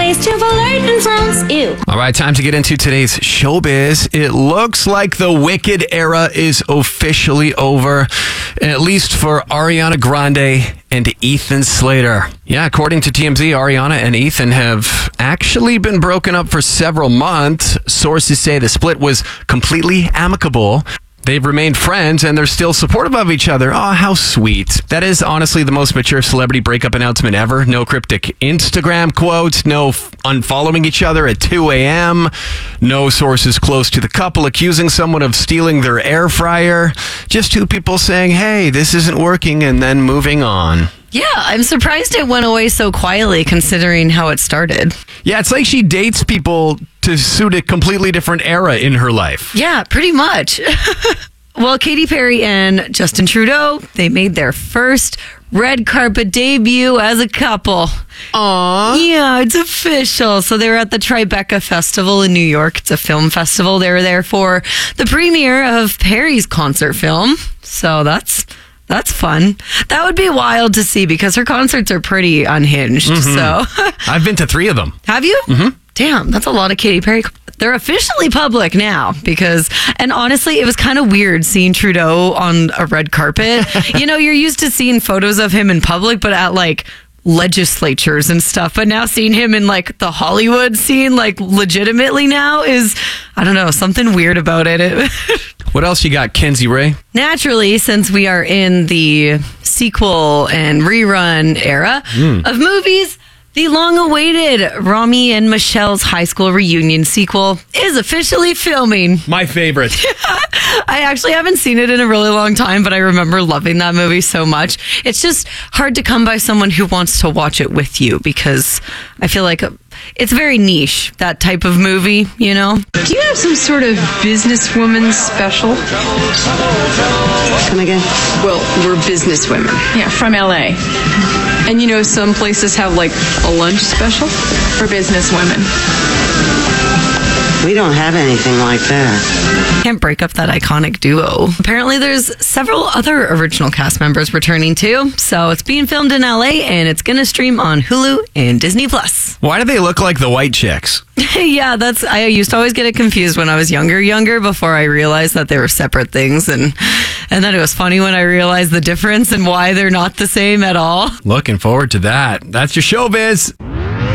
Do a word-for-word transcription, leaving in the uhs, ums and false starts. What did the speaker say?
ways to avoid sounds. Ew. All right, time to get into today's showbiz. It looks like the Wicked era is officially over, at least for Ariana Grande and Ethan Slater. Yeah, according to T M Z, Ariana and Ethan have actually been broken up for several months. Sources say the split was completely amicable. They've remained friends and they're still supportive of each other. Oh, how sweet. That is honestly the most mature celebrity breakup announcement ever. No cryptic Instagram quotes, no f- unfollowing each other at two a.m., no sources close to the couple accusing someone of stealing their air fryer. Just two people saying, hey, this isn't working, and then moving on. Yeah, I'm surprised it went away so quietly considering how it started. Yeah, it's like she dates people to suit a completely different era in her life. Yeah, pretty much. Well, Katy Perry and Justin Trudeau, they made their first red carpet debut as a couple. Aww. Yeah, it's official. So they were at the Tribeca Festival in New York. It's a film festival. They were there for the premiere of Perry's concert film. So that's... That's fun. That would be wild to see because her concerts are pretty unhinged. Mm-hmm. So I've been to three of them. Have you? Mm-hmm. Damn, that's a lot of Katy Perry. They're officially public now because, and honestly, it was kind of weird seeing Trudeau on a red carpet. You know, you're used to seeing photos of him in public, but at like legislatures and stuff. But now seeing him in like the Hollywood scene, like legitimately now is, I don't know, something weird about it. it What else you got, Kenzie Ray? Naturally, since we are in the sequel and rerun era mm. of movies, the long-awaited Rami and Michelle's high school reunion sequel is officially filming. My favorite. I actually haven't seen it in a really long time, but I remember loving that movie so much. It's just hard to come by someone who wants to watch it with you because I feel like it's very niche, that type of movie, you know? Do you have some sort of businesswoman special? Come again? Well, we're businesswomen. Yeah, from L A. And you know, some places have like a lunch special for businesswomen. We don't have anything like that. Can't break up that iconic duo. Apparently there's several other original cast members returning too. So it's being filmed in L A and it's going to stream on Hulu and Disney Plus. Why do they look like the white chicks? Yeah, that's, I used to always get it confused when I was younger, younger before I realized that they were separate things. And, and then it was funny when I realized the difference and why they're not the same at all. Looking forward to that. That's your showbiz.